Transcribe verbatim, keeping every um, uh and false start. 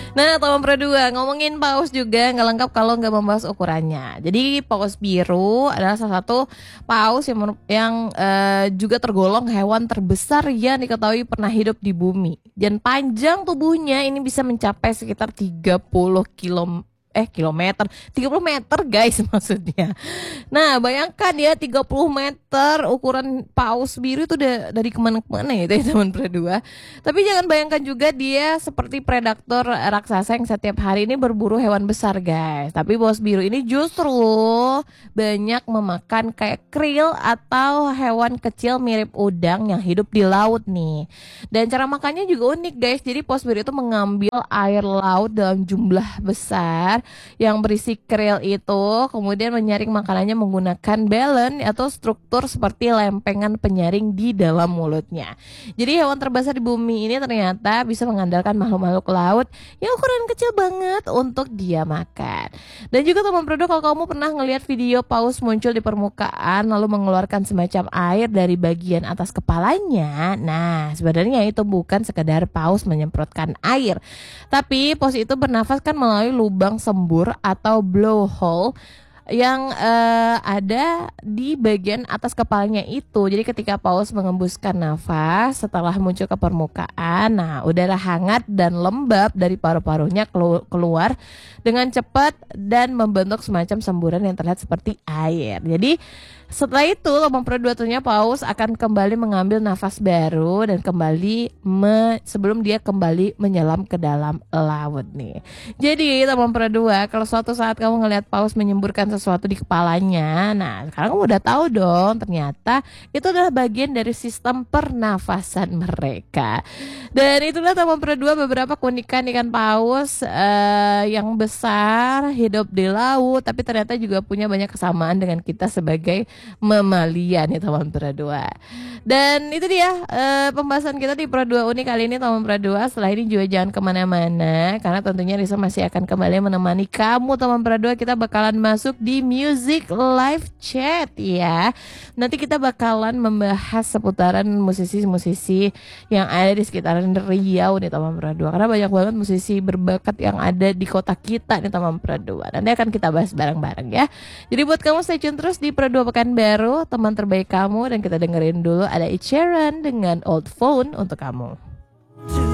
Nah, teman berdua, ngomongin paus juga nggak lengkap kalau nggak membahas ukurannya. Jadi paus biru adalah salah satu paus yang meru- yang eh, juga tergolong hewan terbesar yang diketahui pernah hidup di bumi. Dan panjang tubuhnya ini bisa mencapai sekitar tiga puluh kilo eh kilometer, tiga puluh meter guys maksudnya. Nah, bayangkan ya tiga puluh meter ukuran paus biru itu udah dari kemana-kemana gitu ya teman berdua. Tapi jangan bayangkan juga dia seperti predator raksasa yang setiap hari ini berburu hewan besar guys. Tapi paus biru ini justru banyak memakan kayak krill atau hewan kecil mirip udang yang hidup di laut nih. Dan cara makannya juga unik guys. Jadi paus biru itu mengambil air laut dalam jumlah besar yang berisi krill itu, kemudian menyaring makanannya menggunakan balon atau struktur seperti lempengan penyaring di dalam mulutnya. Jadi hewan terbesar di bumi ini ternyata bisa mengandalkan makhluk-makhluk laut yang ukuran kecil banget untuk dia makan. Dan juga teman produk, kalau kamu pernah ngelihat video paus muncul di permukaan lalu mengeluarkan semacam air dari bagian atas kepalanya, nah sebenarnya itu bukan sekedar paus menyemprotkan air, tapi paus itu bernafas kan melalui lubang sembur atau blowhole yang eh, ada di bagian atas kepalanya itu. Jadi ketika paus mengembuskan nafas setelah muncul ke permukaan, nah udara hangat dan lembab dari paru-parunya kelu- keluar dengan cepat dan membentuk semacam semburan yang terlihat seperti air. Jadi setelah itu lubang perduaannya paus akan kembali mengambil nafas baru dan kembali me- sebelum dia kembali menyelam ke dalam laut nih. Jadi teman berdua, kalau suatu saat kamu ngelihat paus menyemburkan sesuatu di kepalanya, nah sekarang kamu udah tahu dong, ternyata itu adalah bagian dari sistem pernafasan mereka. Dan itulah teman berdua beberapa keunikan ikan paus eh, yang besar hidup di laut, tapi ternyata juga punya banyak kesamaan dengan kita sebagai mamalia nih teman berdua. Dan itu dia eh, pembahasan kita di Pro dua Uni kali ini teman berdua. Setelah ini juga jangan kemana-mana, karena tentunya Risa masih akan kembali menemani kamu teman berdua. Kita bakalan masuk di Music Live Chat ya. Nanti kita bakalan membahas seputaran musisi-musisi yang ada di sekitaran Riau nih teman berdua, karena banyak banget musisi berbakat yang ada di kota kita nih teman berdua. Nanti akan kita bahas bareng-bareng ya. Jadi buat kamu stay tune terus di Pro dua Pekanbaru, teman terbaik kamu. Dan kita dengerin dulu ada Ed Sheeran dengan Old Phone untuk kamu.